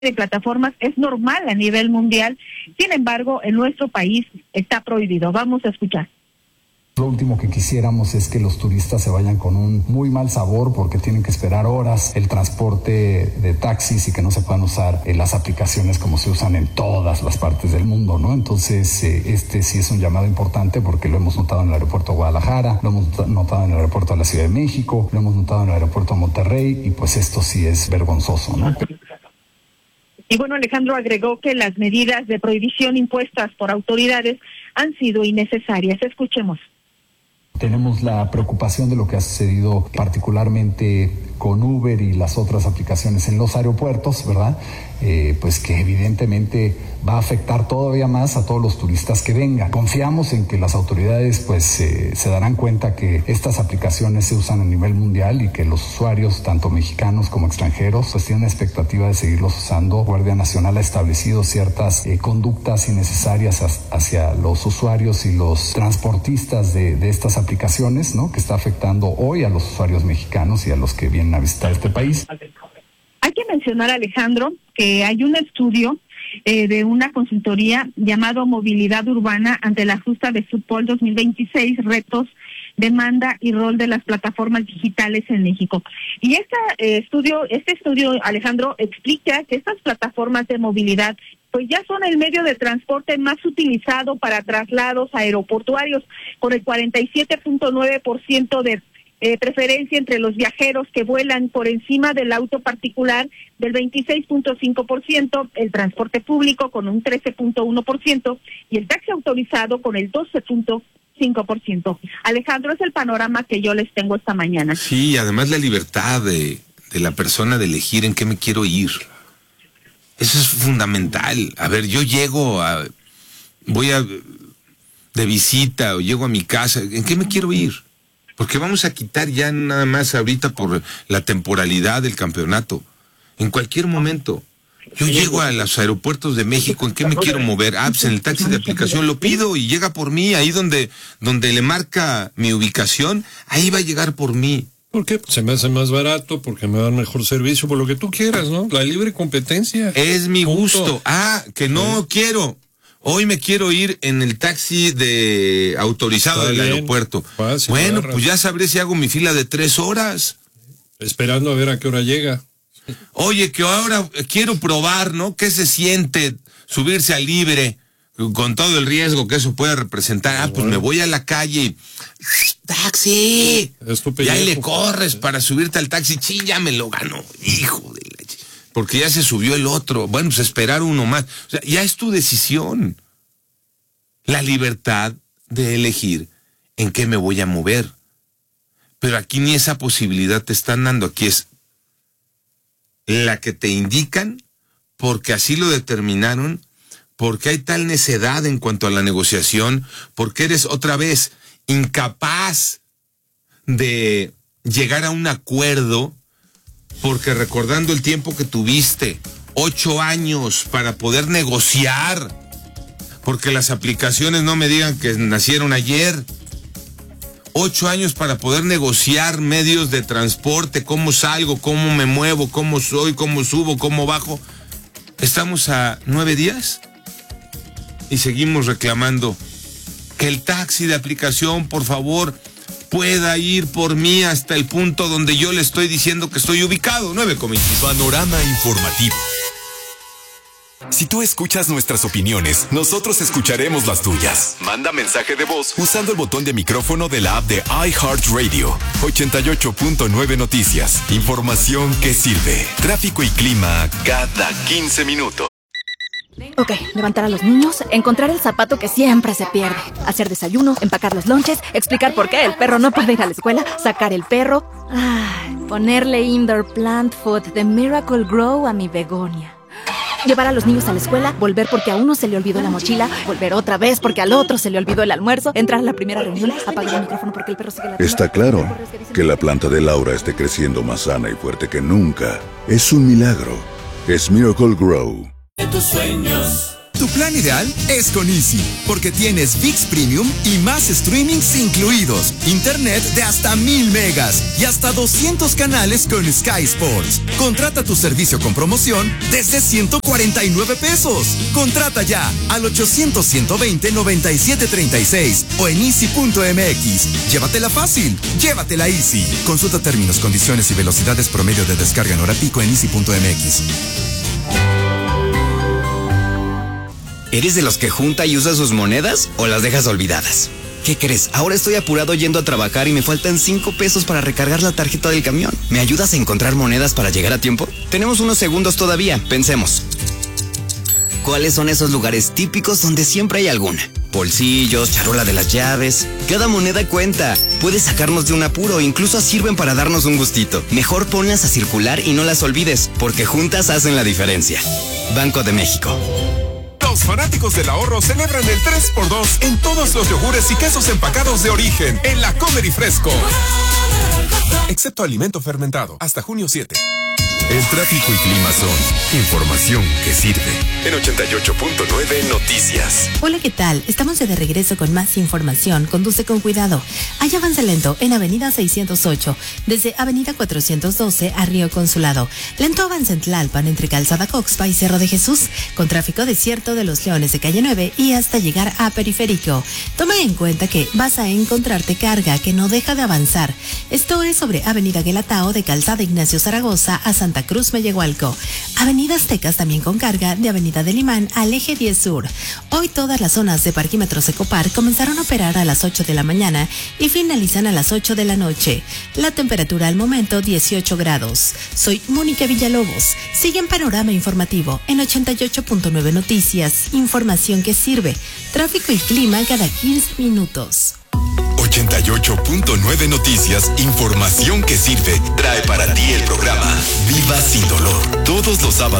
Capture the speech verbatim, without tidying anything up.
de plataformas es normal a nivel mundial, sin embargo, en nuestro país está prohibido. Vamos a escuchar. Lo último que quisiéramos es que los turistas se vayan con un muy mal sabor porque tienen que esperar horas el transporte de taxis y que no se puedan usar eh, las aplicaciones como se usan en todas las partes del mundo, ¿no? Entonces, eh, este sí es un llamado importante porque lo hemos notado en el aeropuerto de Guadalajara, lo hemos notado en el aeropuerto de la Ciudad de México, lo hemos notado en el aeropuerto de Monterrey y pues esto sí es vergonzoso, ¿no? Y bueno, Alejandro agregó que las medidas de prohibición impuestas por autoridades han sido innecesarias. Escuchemos. Tenemos la preocupación de lo que ha sucedido particularmente con Uber y las otras aplicaciones en los aeropuertos, ¿verdad? Eh, pues que evidentemente va a afectar todavía más a todos los turistas que vengan. Confiamos en que las autoridades pues eh, se darán cuenta que estas aplicaciones se usan a nivel mundial y que los usuarios, tanto mexicanos como extranjeros, pues tienen la expectativa de seguirlos usando. Guardia Nacional ha establecido ciertas eh, conductas innecesarias hacia los usuarios y los transportistas de, de estas aplicaciones, ¿no? Que está afectando hoy a los usuarios mexicanos y a los que vienen a visitar este país. Hay que mencionar, Alejandro, que hay un estudio eh, de una consultoría llamado Movilidad Urbana ante la justa de Supol dos mil veintiséis, retos, demanda y rol de las plataformas digitales en México. Y este eh, estudio, este estudio, Alejandro, explica que estas plataformas de movilidad pues ya son el medio de transporte más utilizado para traslados aeroportuarios, con el cuarenta y siete punto nueve por ciento de Eh, preferencia entre los viajeros que vuelan por encima del auto particular del veintiséis punto cinco por ciento, el transporte público con un trece punto uno por ciento y el taxi autorizado con el doce punto cinco por ciento. Alejandro, es el panorama que yo les tengo esta mañana. Sí, además la libertad de, de la persona de elegir en qué me quiero ir. Eso es fundamental. A ver, yo llego a... voy a de visita o llego a mi casa, ¿en qué me quiero ir? Porque vamos a quitar ya nada más ahorita por la temporalidad del campeonato. En cualquier momento. Yo llego a los aeropuertos de México, ¿en qué me quiero mover? Ah, pues en el taxi de aplicación lo pido y llega por mí. Ahí donde, donde le marca mi ubicación, ahí va a llegar por mí. ¿Por qué? Se me hace más barato, porque me dan mejor servicio, por lo que tú quieras, ¿no? La libre competencia. Es mi Punto. gusto. Ah, que no sí. quiero. Hoy me quiero ir en el taxi de autorizado Está del bien. aeropuerto. Fácil, bueno, agarras. Pues ya sabré si hago mi fila de tres horas. Esperando a ver a qué hora llega. Oye, que ahora quiero probar, ¿no? ¿Qué se siente subirse al libre con todo el riesgo que eso puede representar? Ah, pues bueno. me voy a la calle y... ¡Taxi! Y ahí le corres para subirte al taxi. ¡Chin, ya me lo ganó! ¡Hijo de la... Porque ya se subió el otro. Bueno, pues esperar uno más. O sea, ya es tu decisión. La libertad de elegir en qué me voy a mover. Pero aquí ni esa posibilidad te están dando. Aquí es la que te indican porque así lo determinaron, porque hay tal necedad en cuanto a la negociación, porque eres otra vez incapaz de llegar a un acuerdo. Porque recordando el tiempo que tuviste, ocho años para poder negociar, porque las aplicaciones no me digan que nacieron ayer, ocho años para poder negociar medios de transporte, cómo salgo, cómo me muevo, cómo soy, cómo subo, cómo bajo. Estamos a nueve días y seguimos reclamando que el taxi de aplicación, por favor, pueda ir por mí hasta el punto donde yo le estoy diciendo que estoy ubicado. nueve con veinticinco. Panorama informativo. Si tú escuchas nuestras opiniones, nosotros escucharemos las tuyas. Manda mensaje de voz usando el botón de micrófono de la app de iHeartRadio. ochenta y ocho punto nueve Noticias. Información que sirve. Tráfico y clima cada quince minutos. Ok, levantar a los niños, encontrar el zapato que siempre se pierde, hacer desayuno, empacar los lonches, explicar por qué el perro no puede ir a la escuela, sacar el perro, ay, ponerle indoor plant food de Miracle Grow a mi begonia. Llevar a los niños a la escuela, volver porque a uno se le olvidó la mochila, volver otra vez porque al otro se le olvidó el almuerzo, entrar a la primera reunión, apagar el micrófono porque el perro sigue la tienda. Está claro que la planta de Laura esté creciendo más sana y fuerte que nunca. Es un milagro. Es Miracle Grow. De tus sueños. Tu plan ideal es con Easy, porque tienes ViX Premium y más streamings incluidos, internet de hasta mil megas y hasta doscientos canales con Sky Sports. Contrata tu servicio con promoción desde ciento cuarenta y nueve pesos. Contrata ya al ochocientos, ciento veinte, noventa y siete treinta y seis o en easy punto m x. Llévatela fácil, llévatela Easy. Consulta términos, condiciones y velocidades promedio de descarga en hora pico en easy punto m x. ¿Eres de los que junta y usa sus monedas o las dejas olvidadas? ¿Qué crees? Ahora estoy apurado yendo a trabajar y me faltan cinco pesos para recargar la tarjeta del camión. ¿Me ayudas a encontrar monedas para llegar a tiempo? Tenemos unos segundos todavía, pensemos. ¿Cuáles son esos lugares típicos donde siempre hay alguna? Bolsillos, charola de las llaves. Cada moneda cuenta. Puedes sacarnos de un apuro, incluso sirven para darnos un gustito. Mejor ponlas a circular y no las olvides, porque juntas hacen la diferencia. Banco de México. Los fanáticos del ahorro celebran el tres por dos en todos los yogures y quesos empacados de origen en la Comer y Fresco. Excepto alimento fermentado, hasta junio siete. El tráfico y clima son información que sirve. En ochenta y ocho punto nueve Noticias. Hola, ¿qué tal? Estamos ya de regreso con más información. Conduce con cuidado. Hay avance lento en Avenida seiscientos ocho, desde Avenida cuatrocientos doce a Río Consulado. Lento avance en Tlalpan, entre Calzada Coxpa y Cerro de Jesús, con tráfico desierto de los Leones de Calle nueve y hasta llegar a Periférico. Toma en cuenta que vas a encontrarte carga que no deja de avanzar. Esto es sobre Avenida Guelatao, de Calzada Ignacio Zaragoza a Santa Cruz Mellehualco. Avenida Aztecas también con carga de Avenida del Imán al Eje diez Sur. Hoy todas las zonas de parquímetros Ecopar comenzaron a operar a las ocho de la mañana y finalizan a las ocho de la noche. La temperatura al momento dieciocho grados. Soy Mónica Villalobos. Sigue en Panorama Informativo en ochenta y ocho punto nueve Noticias. Información que sirve. Tráfico y clima cada quince minutos. ochenta y ocho punto nueve Noticias, información que sirve, trae para ti el programa Viva Sin Dolor, todos los sábados